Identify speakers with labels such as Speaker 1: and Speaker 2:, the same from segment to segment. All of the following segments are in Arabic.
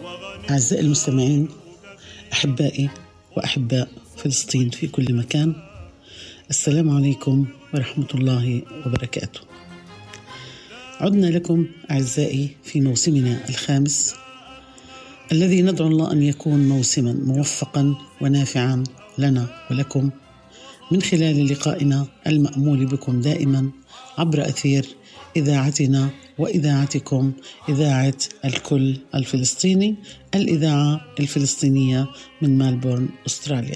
Speaker 1: أعزائي المستمعين، أحبائي وأحباء فلسطين في كل مكان، السلام عليكم ورحمة الله وبركاته. عدنا لكم أعزائي في موسمنا الخامس الذي ندعو الله أن يكون موسما موفقا ونافعا لنا ولكم من خلال لقائنا المأمول بكم دائما عبر أثير إذاعتنا وإذاعتكم، إذاعة الكل الفلسطيني، الإذاعة الفلسطينية من ملبورن، أستراليا.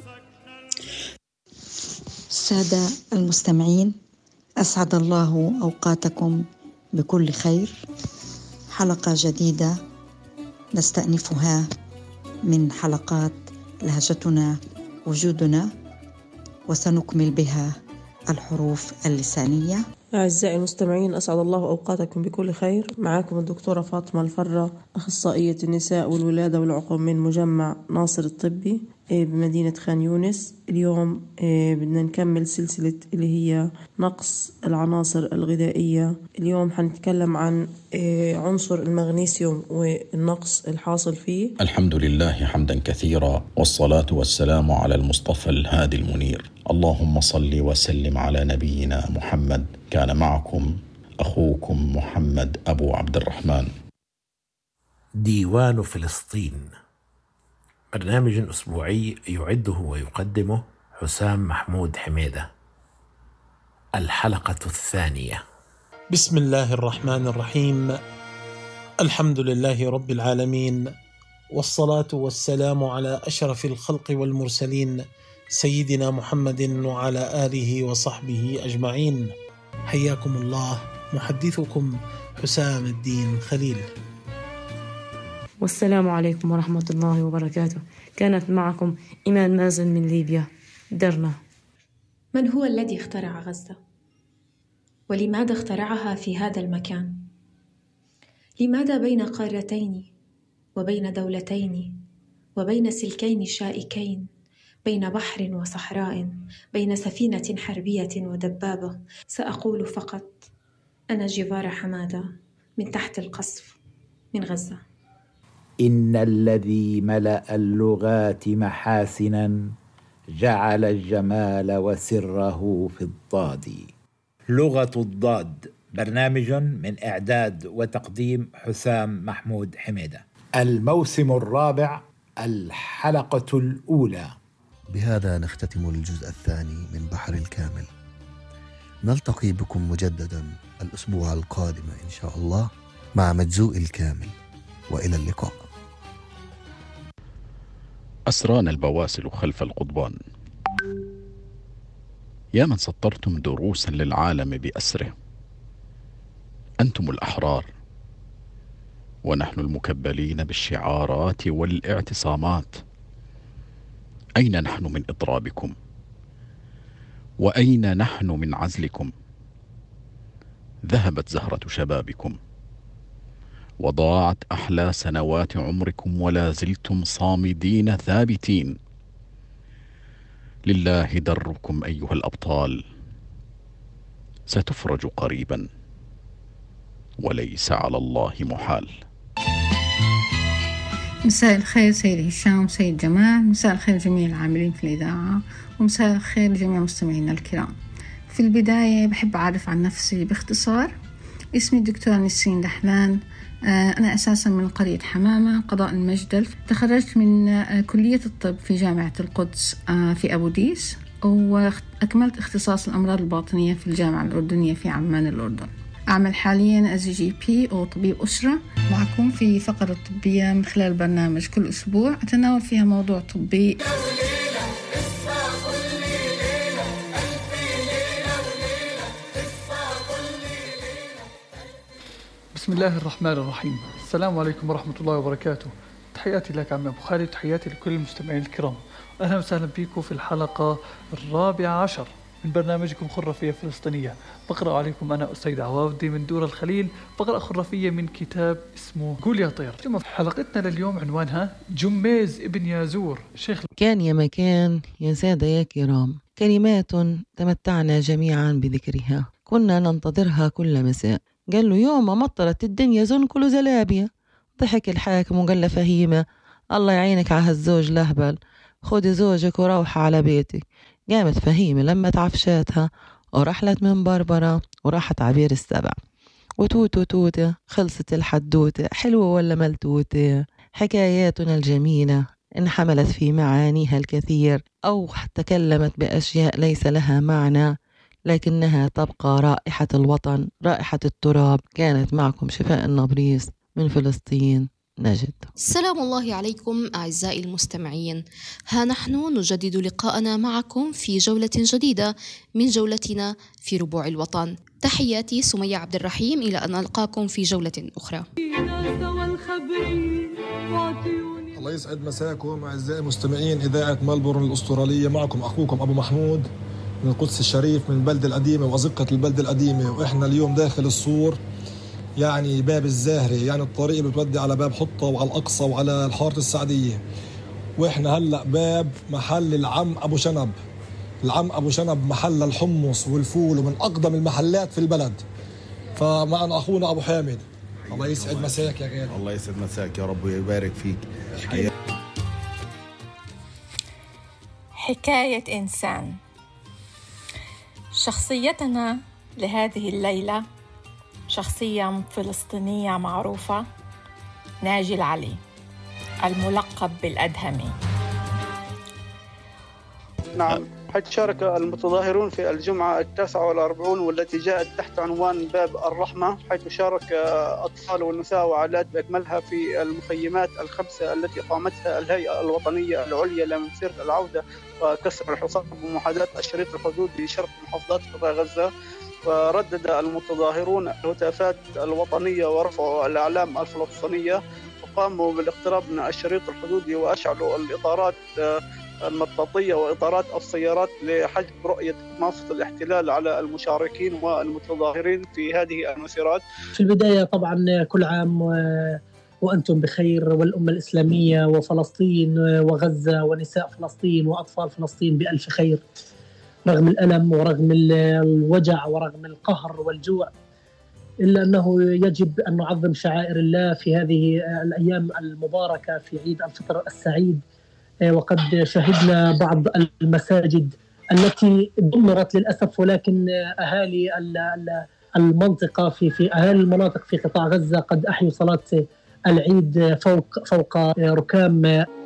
Speaker 2: السادة المستمعين، أسعد الله أوقاتكم بكل خير. حلقة جديدة نستأنفها من حلقات لهجتنا وجودنا، وسنكمل بها الحروف اللسانية.
Speaker 3: أعزائي المستمعين، أسعد الله أوقاتكم بكل خير. معكم الدكتورة فاطمة الفرة، أخصائية النساء والولادة والعقم من مجمع ناصر الطبي بمدينة خان يونس. اليوم بدنا نكمل سلسلة اللي هي نقص العناصر الغذائية. اليوم حنتكلم عن عنصر المغنيسيوم والنقص الحاصل فيه.
Speaker 4: الحمد لله حمدا كثيرا، والصلاة والسلام على المصطفى الهادي المنير. اللهم صل وسلم على نبينا محمد. كان معكم أخوكم محمد أبو عبد الرحمن.
Speaker 5: ديوان فلسطين، برنامج أسبوعي يعده ويقدمه حسام محمود حميدة. الحلقة الثانية.
Speaker 6: بسم الله الرحمن الرحيم. الحمد لله رب العالمين، والصلاة والسلام على أشرف الخلق والمرسلين سيدنا محمد وعلى آله وصحبه أجمعين. حياكم الله، محدثكم حسام الدين خليل.
Speaker 7: والسلام عليكم ورحمة الله وبركاته. كانت معكم إيمان مازن من ليبيا، درنا.
Speaker 8: من هو الذي اخترع غزة؟ ولماذا اخترعها في هذا المكان؟ لماذا بين قارتين وبين دولتين وبين سلكين شائكين، بين بحر وصحراء، بين سفينة حربية ودبابة؟ سأقول فقط: أنا جيفارا حمادة من تحت القصف من غزة.
Speaker 9: إن الذي ملأ اللغات محاسنا جعل الجمال وسره في الضاد. لغة الضاد، برنامج من إعداد وتقديم حسام محمود حميدة. الموسم الرابع، الحلقة الأولى.
Speaker 10: بهذا نختتم الجزء الثاني من بحر الكامل. نلتقي بكم مجددا الأسبوع القادم إن شاء الله مع مجزوء الكامل، وإلى اللقاء.
Speaker 4: أسرانا البواسل خلف القضبان، يا من سطرتم دروسا للعالم بأسره. أنتم الأحرار ونحن المكبلين بالشعارات والاعتصامات. أين نحن من إضرابكم؟ وأين نحن من عزلكم؟ ذهبت زهرة شبابكم، وضاعت أحلى سنوات عمركم، ولا زلتم صامدين ثابتين. لله دركم أيها الأبطال، ستفرج قريبا، وليس على الله محال.
Speaker 11: مساء الخير سيد هشام وسيد جمال، مساء الخير جميع العاملين في الإذاعة، ومساء الخير جميع مستمعينا الكرام. في البداية بحب أعرف عن نفسي باختصار. اسمي الدكتورة نسرين دحلان. أنا أساسا من قرية حمامة، قضاء المجدل. تخرجت من كلية الطب في جامعة القدس في أبو ديس، وأكملت اختصاص الأمراض الباطنية في الجامعة الأردنية في عمان الأردن. أعمل حاليا GP أو طبيب أسرة معكم في فقرة طبية من خلال برنامج كل أسبوع أتناول فيها موضوع طبي.
Speaker 12: بسم الله الرحمن الرحيم. السلام عليكم ورحمة الله وبركاته. تحياتي لك عم أبو خالد، وتحياتي لكل المستمعين الكرام. أهلا وسهلا بكم في الحلقة 14 من برنامجكم خرافية فلسطينية. بقرأ عليكم أنا أسيد عواودي من دور الخليل، بقرأ خرافية من كتاب اسمه قول يا طير. حلقتنا لليوم عنوانها جميز ابن يازور شيخ.
Speaker 13: كان يا مكان يا سادة يا كرام، كلمات تمتعنا جميعا بذكرها، كنا ننتظرها كل مساء. قال له يوم مطرت الدنيا زنكل زلابية، ضحك الحاكم وقال له فهيمة الله يعينك على هالزوج لهبل، خدي زوجك وروحي على بيتك. قامت فهيمة لما تعفشاتها ورحلت من بربرة وراحت عبير السبع، وتوتو توتة خلصت الحدوتة. حلوة ولا ملتوتة؟ حكاياتنا الجميلة انحملت في معانيها الكثير أو تكلمت بأشياء ليس لها معنى، لكنها تبقى رائحة الوطن، رائحة التراب. كانت معكم شفاء النبريس من فلسطين، نجد.
Speaker 14: السلام الله عليكم أعزائي المستمعين، ها نحن نجدد لقاءنا معكم في جولة جديدة من جولتنا في ربوع الوطن. تحياتي سمية عبد الرحيم، إلى أن ألقاكم في جولة أخرى.
Speaker 15: الله يسعد مساكم أعزائي المستمعين إذاعة ملبورن الأسترالية. معكم أخوكم أبو محمود من القدس الشريف، من البلدة القديمة وأزقة البلدة القديمة. وإحنا اليوم داخل السور، يعني باب الزاهري، يعني الطريق اللي بتودي على باب حطة وعلى الأقصى وعلى الحارة السعدية. وإحنا هلأ باب محل العم أبو شنب. العم أبو شنب محل الحمص والفول ومن أقدم المحلات في البلد. فمعنا أخونا أبو حامد. الله يسعد مساك يا غالي.
Speaker 16: الله يسعد مساك يا رب ويبارك فيك.
Speaker 17: حكاية إنسان. شخصيتنا لهذه الليلة شخصية فلسطينية معروفة، ناجي العلي الملقب بالأدهمي.
Speaker 18: نعم، حيث شارك المتظاهرون في الجمعة 49 والتي جاءت تحت عنوان باب الرحمة، حيث شارك أطفال والنساء وعائلات بأكملها في المخيمات الخمسة التي قامتها الهيئة الوطنية العليا لمسيرة العودة وكسر الحصار بمحاذاة الشريط الحدودي شرق محافظات قطاع غزة. وردد المتظاهرون الهتافات الوطنية ورفعوا الأعلام الفلسطينية، وقاموا بالاقتراب من الشريط الحدودي وأشعلوا الإطارات المطاطية وإطارات السيارات لحجب رؤية منصة الاحتلال على المشاركين والمتظاهرين في هذه المسيرات.
Speaker 19: في البداية طبعا كل عام وأنتم بخير، والأمة الإسلامية وفلسطين وغزة ونساء فلسطين وأطفال فلسطين بألف خير، رغم الألم ورغم الوجع ورغم القهر والجوع، إلا أنه يجب أن نعظم شعائر الله في هذه الأيام المباركة في عيد الفطر السعيد. وقد شهدنا بعض المساجد التي دمرت للأسف، ولكن أهالي المنطقة في أهالي المناطق في قطاع غزة قد أحيوا صلاة العيد فوق ركام